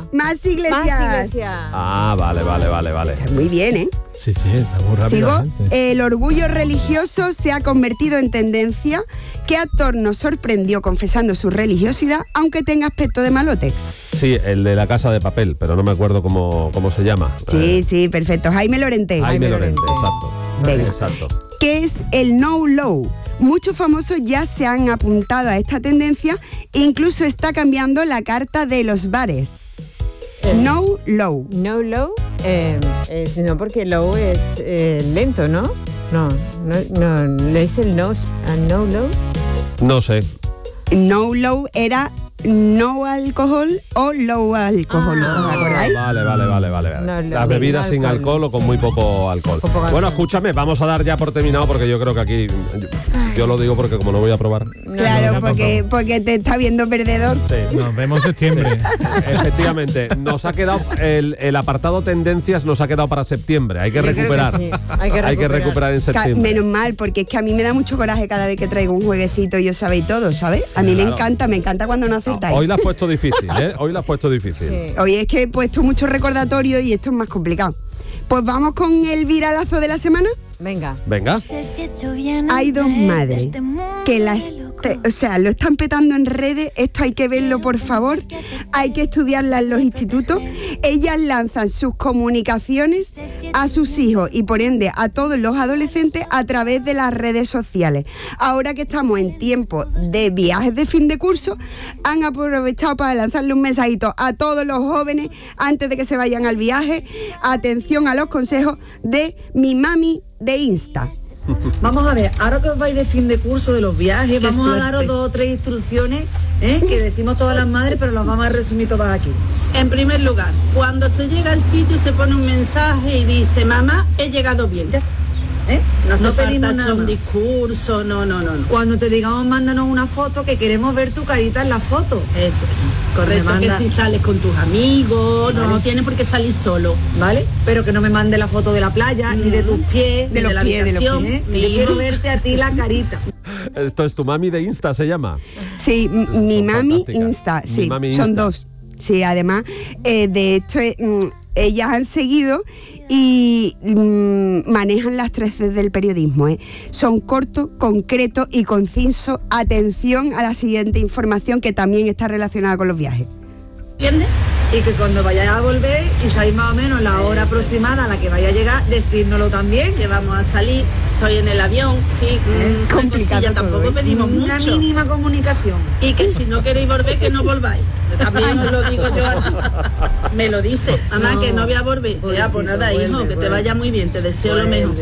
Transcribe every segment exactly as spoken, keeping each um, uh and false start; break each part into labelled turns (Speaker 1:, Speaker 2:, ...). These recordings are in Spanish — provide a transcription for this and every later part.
Speaker 1: Más iglesias.
Speaker 2: Más iglesias.
Speaker 3: Ah, vale, vale, vale, vale.
Speaker 1: Muy bien, ¿eh?
Speaker 4: Sí, sí, está muy rápido.
Speaker 1: Sigo. El orgullo religioso se ha convertido en tendencia. ¿Qué actor nos sorprendió confesando su religiosidad, aunque tenga aspecto de malote?
Speaker 3: Sí, el de La Casa de Papel, pero no me acuerdo cómo, cómo se llama.
Speaker 1: Sí,
Speaker 3: eh,
Speaker 1: sí, perfecto. Jaime Lorente.
Speaker 3: Jaime Lorente, exacto.
Speaker 1: Venga.
Speaker 3: Exacto.
Speaker 1: ¿Qué es el no low? Muchos famosos ya se han apuntado a esta tendencia e incluso está cambiando la carta de los bares.
Speaker 2: El
Speaker 1: No low.
Speaker 2: No low, eh, es, no, porque low es eh, lento, ¿no? No, no, no, ¿le es el no, a no low?
Speaker 3: No sé.
Speaker 1: No low era no alcohol o low alcohol.
Speaker 2: Ah,
Speaker 1: ¿Os acordáis?
Speaker 3: Vale, vale, vale, vale. vale.
Speaker 2: No, no,
Speaker 3: Las bebidas
Speaker 2: sin
Speaker 3: sin
Speaker 2: alcohol,
Speaker 3: alcohol o con
Speaker 2: sí.
Speaker 3: muy poco alcohol.
Speaker 2: Con poco
Speaker 3: Bueno,
Speaker 2: alcohol.
Speaker 3: escúchame, vamos a dar ya por terminado porque yo creo que aquí, yo, yo lo digo porque como no voy a probar.
Speaker 2: No,
Speaker 1: Claro,
Speaker 2: no,
Speaker 1: porque, porque te está viendo perdedor.
Speaker 3: Sí.
Speaker 4: Nos vemos en septiembre.
Speaker 3: Efectivamente, nos ha quedado el, el apartado tendencias nos ha quedado para septiembre. Hay que
Speaker 2: Yo creo que
Speaker 3: recuperar.
Speaker 2: sí. Hay que
Speaker 3: Hay que
Speaker 2: recuperar.
Speaker 3: recuperar en
Speaker 1: Ca-
Speaker 3: septiembre.
Speaker 1: Menos mal, porque es que a mí me da mucho coraje cada vez que traigo un jueguecito y os sabéis todo, ¿sabes? A mí me
Speaker 3: Claro.
Speaker 1: encanta, me encanta cuando no acertáis.
Speaker 3: Hoy la has puesto difícil, ¿eh? Hoy la has puesto difícil.
Speaker 2: Sí.
Speaker 1: Hoy es que he puesto muchos recordatorios y esto es más complicado. Pues vamos con el viralazo de la semana.
Speaker 2: Venga.
Speaker 3: Venga.
Speaker 1: Hay dos madres que las, te- o sea, lo están petando en redes. Esto hay que verlo, por favor. Hay que estudiarla en los institutos. Ellas lanzan sus comunicaciones a sus hijos y por ende a todos los adolescentes a través de las redes sociales. Ahora que estamos en tiempo de viajes de fin de curso, han aprovechado para lanzarle un mensajito a todos los jóvenes antes de que se vayan al viaje. Atención a los consejos de mi mami de Insta.
Speaker 5: Vamos a ver, ahora que os vais de fin de curso de los viajes,
Speaker 1: Qué
Speaker 5: vamos
Speaker 1: suerte.
Speaker 5: a daros dos o tres instrucciones ¿eh? que decimos todas las madres, pero las vamos a resumir todas aquí.
Speaker 6: En primer lugar, cuando se llega al sitio se pone un mensaje y dice, mamá, he llegado bien.
Speaker 5: ¿eh?
Speaker 6: No hace
Speaker 5: No
Speaker 6: falta
Speaker 5: pedimos
Speaker 6: echar
Speaker 5: nada
Speaker 6: un
Speaker 5: más.
Speaker 6: discurso, no, no, no, no.
Speaker 5: Cuando te digamos mándanos una foto, que queremos ver tu carita en la foto.
Speaker 6: Eso es, correcto,
Speaker 5: Me manda-
Speaker 6: que si sales con tus amigos, no,
Speaker 5: Vale.
Speaker 6: no tienes por qué salir solo.
Speaker 5: ¿Vale? Pero que no me mande la foto de la playa, ni de tus pies,
Speaker 1: De
Speaker 5: ni
Speaker 1: los
Speaker 5: la
Speaker 1: pies, de los
Speaker 5: habitación,
Speaker 1: pies.
Speaker 5: ¿eh? Que yo quiero verte a ti la carita.
Speaker 3: Esto es tu mami de Insta, se llama.
Speaker 1: Sí, m- mi
Speaker 3: Son
Speaker 1: mami
Speaker 3: fantásticas.
Speaker 1: Insta,
Speaker 3: Mi
Speaker 1: sí,
Speaker 3: mami
Speaker 1: son
Speaker 3: Insta.
Speaker 1: dos. Sí, además, eh, de hecho, eh, mm, ellas han seguido y mm, manejan las tres Cs del periodismo. ¿eh? Son cortos, concretos y concisos. Atención a la siguiente información que también está relacionada con los viajes.
Speaker 6: ¿Entiendes?
Speaker 5: Y que cuando vayáis a volver y sabéis más o menos la hora aproximada a la que vaya a llegar, decírnoslo también.
Speaker 6: Que vamos a salir, estoy en el avión, sí, mm, una
Speaker 1: Complicado
Speaker 6: cosilla,
Speaker 1: todo,
Speaker 6: tampoco
Speaker 1: ¿eh?
Speaker 6: pedimos
Speaker 5: Una
Speaker 6: mucho.
Speaker 5: mínima comunicación.
Speaker 6: Y que si no queréis volver, que no volváis. También os lo digo yo así. Me lo dice, mamá,
Speaker 5: No.
Speaker 6: que no voy a volver. Ya, pues nada,
Speaker 5: Pobrecito,
Speaker 6: hijo,
Speaker 5: vuelve,
Speaker 6: que te
Speaker 5: vuelve.
Speaker 6: vaya muy bien, te deseo lo mejor.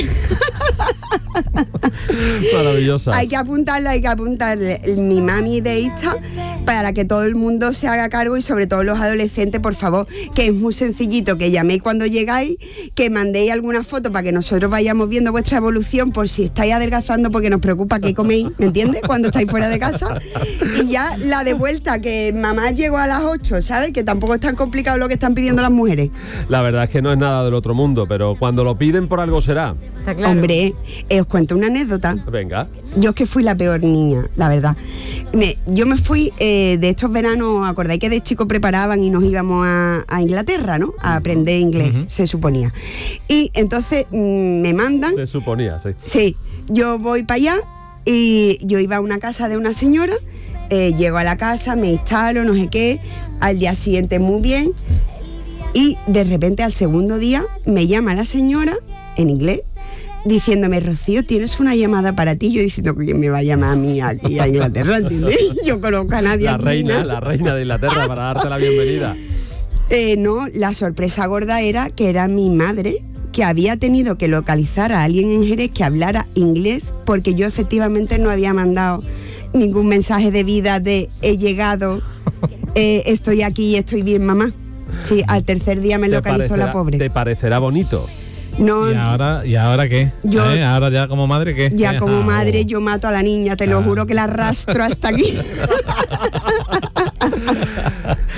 Speaker 3: Maravillosa.
Speaker 1: Hay que apuntarlo, hay que apuntarle mi mami de Insta para que todo el mundo se haga cargo y sobre todo los adolescentes, por favor, que es muy sencillito, que llaméis cuando llegáis, que mandéis alguna foto para que nosotros vayamos viendo vuestra evolución por si estáis adelgazando, porque nos preocupa qué coméis, ¿me entiendes? Cuando estáis fuera de casa. Y ya la de vuelta, que mamá llegó a las ocho, ¿sabes? Que tampoco es tan complicado lo que están pidiendo las mujeres.
Speaker 3: La verdad es que no es nada del otro mundo, pero cuando lo piden por algo será.
Speaker 2: Está claro.
Speaker 1: Hombre, eh, os cuento una anécdota.
Speaker 3: Venga.
Speaker 1: Yo es que fui la peor niña, la verdad. Me- yo me fui eh, de estos veranos, acordáis que de chico preparaban y nos íbamos a, a Inglaterra, ¿no? A aprender inglés, se suponía. Y entonces mm, me mandan,
Speaker 3: Se suponía, sí.
Speaker 1: sí, yo voy para allá y yo iba a una casa de una señora, eh, llego a la casa, me instalo, no sé qué, al día siguiente muy bien y de repente al segundo día me llama la señora en inglés diciéndome, Rocío, tienes una llamada para ti. Yo diciendo que me va a llamar a mí aquí a Inglaterra, ¿entiendes? Yo conozco a nadie
Speaker 3: La
Speaker 1: aquí,
Speaker 3: reina,
Speaker 1: ¿no?
Speaker 3: la reina de Inglaterra para darte la bienvenida.
Speaker 1: Eh, no, la sorpresa gorda era que era mi madre, que había tenido que localizar a alguien en Jerez que hablara inglés, porque yo efectivamente no había mandado ningún mensaje de vida de he llegado, eh, estoy aquí y estoy bien, mamá. Sí, al tercer día me
Speaker 3: Te
Speaker 1: localizó la
Speaker 3: parecerá-
Speaker 1: pobre.
Speaker 3: Te parecerá bonito.
Speaker 1: No,
Speaker 4: ¿Y ahora, ¿y ahora qué?
Speaker 1: Yo-
Speaker 4: ¿Eh? ¿Ahora ya como madre qué?
Speaker 1: ya
Speaker 4: ¿Eh?
Speaker 1: como
Speaker 4: Ah,
Speaker 1: madre
Speaker 4: oh.
Speaker 1: yo mato a la niña, te lo
Speaker 4: Ah.
Speaker 1: juro que la arrastro hasta aquí.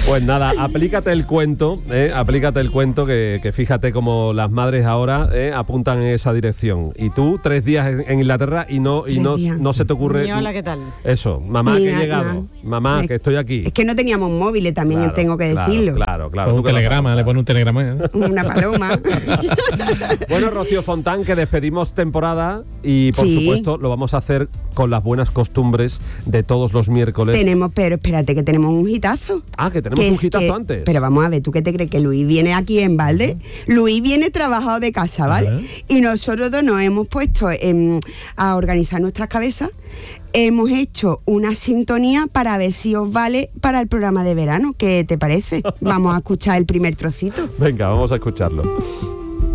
Speaker 3: Pues nada, aplícate el cuento, ¿eh? aplícate el cuento que, que fíjate cómo las madres ahora ¿eh? apuntan en esa dirección. Y tú, tres días en, en Inglaterra y no y no, no se te ocurre...
Speaker 2: Ni hola, ¿qué tal?
Speaker 3: Eso, mamá,
Speaker 1: Ni
Speaker 3: que he
Speaker 1: nada,
Speaker 3: llegado.
Speaker 1: nada.
Speaker 3: Mamá,
Speaker 1: Es-
Speaker 3: que estoy aquí.
Speaker 1: Es que no teníamos móviles también,
Speaker 3: Claro,
Speaker 1: tengo que
Speaker 3: claro,
Speaker 1: decirlo.
Speaker 3: Claro, claro.
Speaker 4: Pon
Speaker 3: tú
Speaker 4: un
Speaker 3: que lo
Speaker 4: telegrama,
Speaker 3: sabes.
Speaker 4: le pone un telegrama. ¿eh?
Speaker 1: Una paloma.
Speaker 3: Bueno, Rocío Fontán, que despedimos temporada y por
Speaker 1: Sí.
Speaker 3: supuesto lo vamos a hacer con las buenas costumbres de todos los miércoles.
Speaker 1: Tenemos, pero espérate que tenemos un hitazo.
Speaker 3: Ah, que tenemos
Speaker 1: Que
Speaker 3: un
Speaker 1: es
Speaker 3: hitazo
Speaker 1: que-
Speaker 3: antes.
Speaker 1: Pero vamos a ver, ¿tú qué te crees? Que Luis viene aquí en balde. Luis viene trabajado de casa, ¿vale?
Speaker 4: Ajá.
Speaker 1: Y nosotros dos nos hemos puesto en- a organizar nuestras cabezas. Hemos hecho una sintonía para ver si os vale para el programa de verano. ¿Qué te parece? Vamos a escuchar el primer trocito.
Speaker 3: Venga, vamos a escucharlo.